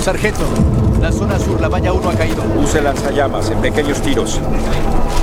Sargento, la zona sur, la valla 1 ha caído. Use lanzallamas en pequeños tiros.